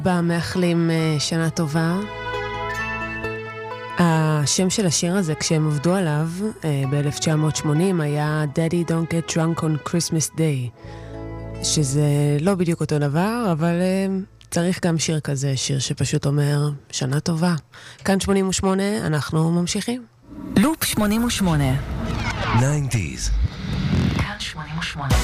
מאחלים שנה טובה. השם של השיר הזה, כשהם עבדו עליו ב-1980, היה Daddy Don't Get Drunk on Christmas Day, שזה לא בדיוק אותו דבר, אבל צריך גם שיר כזה, שיר שפשוט אומר שנה טובה. כאן 88, אנחנו ממשיכים. לופ 88 90s. כאן 88